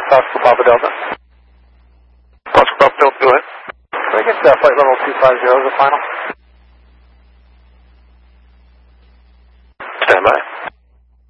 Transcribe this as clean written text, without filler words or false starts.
Oscar Papa Delta. Oscar Papa Delta, go ahead. Can I get flight level 250 as a final?